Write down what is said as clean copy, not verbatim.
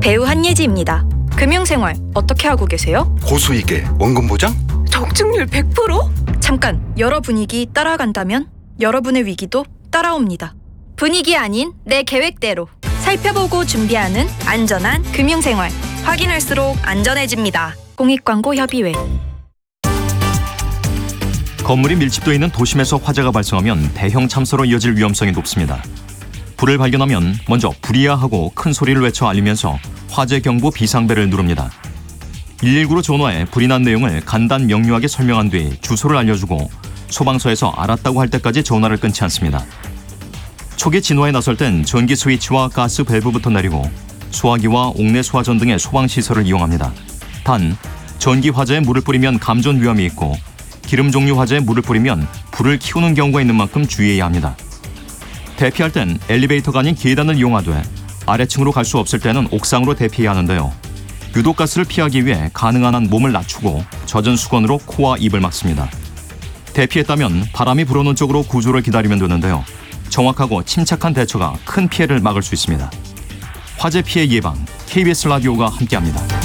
배우 한예지입니다. 금융생활 어떻게 하고 계세요? 고수익에 원금 보장? 적중률 100%? 잠깐, 여러 분위기 따라간다면 여러분의 위기도 따라옵니다. 분위기 아닌 내 계획대로 살펴보고 준비하는 안전한 금융생활. 확인할수록 안전해집니다. 공익광고협의회. 건물이 밀집되어 있는 도심에서 화재가 발생하면 대형 참사로 이어질 위험성이 높습니다. 불을 발견하면 먼저 불이야 하고 큰 소리를 외쳐 알리면서 화재 경보 비상벨을 누릅니다. 119로 전화해 불이 난 내용을 간단 명료하게 설명한 뒤 주소를 알려주고 소방서에서 알았다고 할 때까지 전화를 끊지 않습니다. 초기 진화에 나설 땐 전기 스위치와 가스 밸브부터 내리고 소화기와 옥내 소화전 등의 소방시설을 이용합니다. 단, 전기 화재에 물을 뿌리면 감전 위험이 있고 기름 종류 화재에 물을 뿌리면 불을 키우는 경우가 있는 만큼 주의해야 합니다. 대피할 땐 엘리베이터가 아닌 계단을 이용하되 아래층으로 갈 수 없을 때는 옥상으로 대피해야 하는데요. 유독가스를 피하기 위해 가능한 한 몸을 낮추고 젖은 수건으로 코와 입을 막습니다. 대피했다면 바람이 불어오는 쪽으로 구조를 기다리면 되는데요. 정확하고 침착한 대처가 큰 피해를 막을 수 있습니다. 화재 피해 예방, KBS 라디오가 함께합니다.